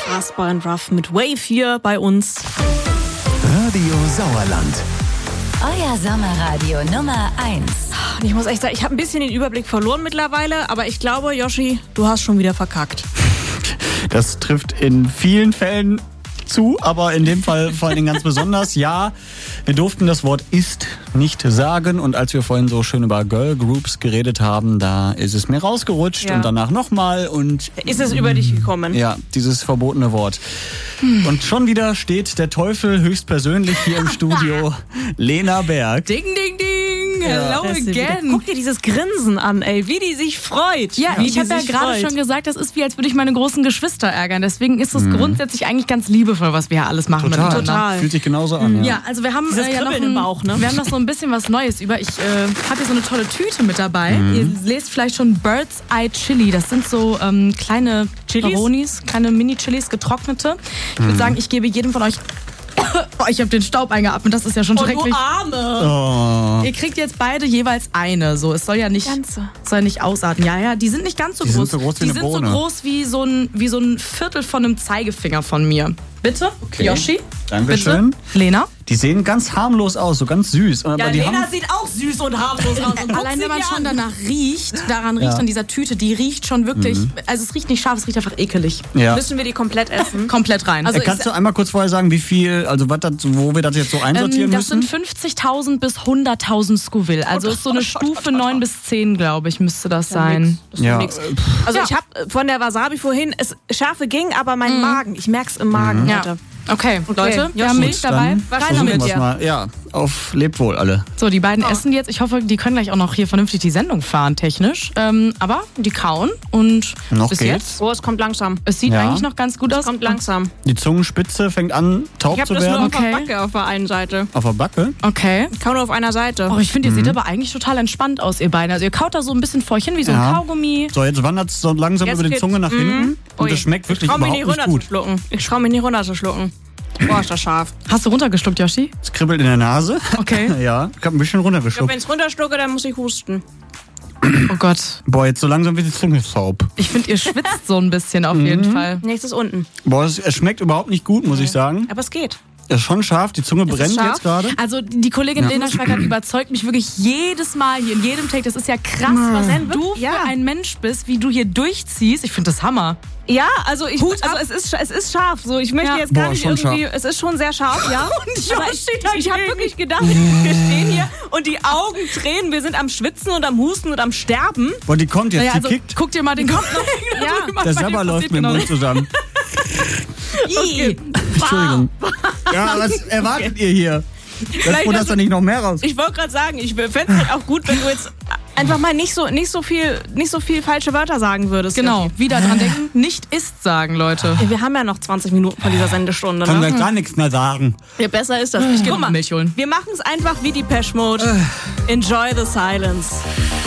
Casper and Ruff mit Wave hier bei uns. Radio Sauerland. Euer Sommerradio Nummer 1. Und ich muss echt sagen, ich habe ein bisschen den Überblick verloren mittlerweile, aber ich glaube, Yoshi, du hast schon wieder verkackt. Das trifft in vielen Fällen zu, aber in dem Fall vor allem ganz besonders. Ja, wir durften das Wort ist nicht sagen und als wir vorhin so schön über Girl Groups geredet haben, da ist es mir rausgerutscht und danach nochmal und... Ist es über dich gekommen? Ja, dieses verbotene Wort. Und schon wieder steht der Teufel höchstpersönlich hier im Studio, Lena Berg. Ding, ding, ding. Hello again. Guck dir dieses Grinsen an, ey, wie die sich freut. Ja, ich habe ja gerade schon gesagt, das ist wie, als würde ich meine großen Geschwister ärgern. Deswegen ist es grundsätzlich eigentlich ganz liebevoll, was wir hier alles machen miteinander. Total. Fühlt sich genauso an. Ja, also wir haben ja noch im Bauch, ne? Wir haben noch so ein bisschen was Neues über. Ich habe hier so eine tolle Tüte mit dabei. Ihr lest vielleicht schon Bird's Eye Chili. Das sind so kleine Chilis, kleine Mini-Chilis, getrocknete. Ich würde sagen, ich gebe jedem von euch... Oh, ich habe den Staub eingeatmet, das ist ja schon schrecklich. Du Arme! Oh. Ihr kriegt jetzt beide jeweils eine. So, es soll ja nicht, ausarten. Ja, die sind nicht ganz so groß. Sind so groß wie die eine sind Bohne. so groß wie so ein Viertel von einem Zeigefinger von mir. Bitte, Okay. Yoshi. Dankeschön. Bitte, Lena. Die sehen ganz harmlos aus, so ganz süß. Aber Ja, die Lena haben... sieht auch süß und harmlos aus. Und Allein wenn man schon danach daran riecht an dieser Tüte, die riecht schon wirklich, also es riecht nicht scharf, es riecht einfach ekelig. Ja. Müssen wir die komplett essen? Komplett rein. Also Kannst du einmal kurz vorher sagen, wie viel, also was das, wo wir das jetzt so einsortieren das müssen? sind 50.000 bis 100.000 Scoville. Also ist so eine Stufe 9 bis 10, glaube ich, müsste das sein. Das ist Ja. nix. Also ich habe von der Wasabi vorhin, Schärfe ging, aber mein Magen, ich merk's im Magen. Ja. Leute. Okay, Leute, wir haben Yoshi, Milch dabei. Was Rein mit damit. dir? Mal. Ja, auf lebt wohl alle. So, die beiden essen jetzt. Ich hoffe, die können gleich auch noch hier vernünftig die Sendung fahren, technisch. Aber die kauen und Noch bis geht's. jetzt, Oh, es kommt langsam. es sieht Ja. eigentlich noch ganz gut aus. Es kommt langsam. Die Zungenspitze fängt an, taub Ich habe zu das nur werden. auf der Backe auf der einen Seite. Auf der Backe. Okay. Ich kau nur auf einer Seite. Oh, ich finde, ihr seht aber eigentlich total entspannt aus, ihr beiden. Also ihr kaut da so ein bisschen vor euch hin, wie so ein Ja. Kaugummi. So, jetzt wandert es so langsam Jetzt über die geht's. Zunge nach hinten. Und Ui. es schmeckt wirklich Ich trau mich überhaupt nicht nicht runter gut. zu schlucken. Ich trau mich nicht runter zu schlucken. Boah, ist das scharf. Hast du runtergeschluckt, Yoshi? Es kribbelt in der Nase. Okay. Ja, ich habe ein bisschen Ich glaub, runtergeschluckt. wenn ich runterschlucke, dann muss ich husten. Oh Gott. Boah, jetzt so langsam wird die Zunge taub. Ich finde, ihr schwitzt so ein bisschen auf jeden Fall. Nächstes unten. Boah, es schmeckt überhaupt nicht gut, muss ich sagen. Aber es geht. Es ist schon scharf, die Zunge brennt scharf? jetzt gerade. Also die Kollegin Lena Schweigert überzeugt mich wirklich jedes Mal hier in jedem Take. Das ist ja krass, was du für ein Mensch bist, wie du hier durchziehst. Ich finde das Hammer. Ja, also es ist scharf. So, ich möchte Ja. jetzt gar Boah, nicht schon irgendwie. Es ist schon sehr scharf, ja. Und Aber ich habe wirklich gedacht, wir stehen hier und die Augen tränen. Wir sind am Schwitzen und am Husten und am Sterben. Boah, die kommt jetzt, Ja, also die kickt. guck dir mal den Kopf noch. Ja. Der Sabber läuft mit dem Mund zusammen. Okay. Entschuldigung. Ja, was erwartet ihr hier? Das froh, dass da nicht noch mehr raus. Ich wollte gerade sagen, ich fände es halt auch gut, wenn du jetzt einfach mal nicht so viel falsche Wörter sagen würdest. Genau, wieder dran denken, nicht ist sagen, Leute. Ja, wir haben ja noch 20 Minuten von dieser Sendestunde. Kann Ne? gleich gar nichts mehr sagen. Ja, besser ist das. Ich geh Guck mal, Milch holen. wir machen es einfach wie die Depeche Mode. Enjoy the silence.